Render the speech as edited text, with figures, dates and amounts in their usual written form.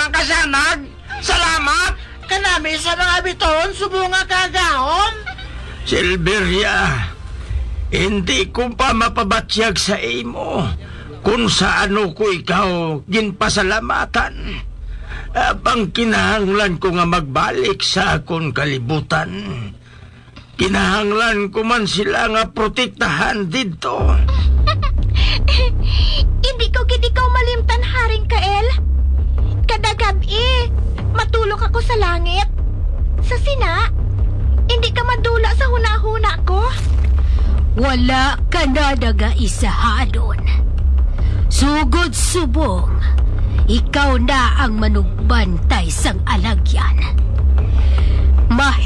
mga kasanag. Salamat. Kanami sa mga biton, subunga kagahom. Silveria, hindi ko pa mapabatsyag sa imo kung saano ko ikaw ginpasalamatan. Abang kinahanglan ko nga magbalik sa akong kalibutan. Kinahanglan ko man sila nga protektahan dito. Hindi ko gid ikaw malimtan, Haring Kael. Kada gabi, matulog ako sa langit. Sa sina, hindi ka madula sa huna-huna ko. Wala ka na nagaisahadon. Sugod subong, ikaw na ang manugbantay sang alagyan.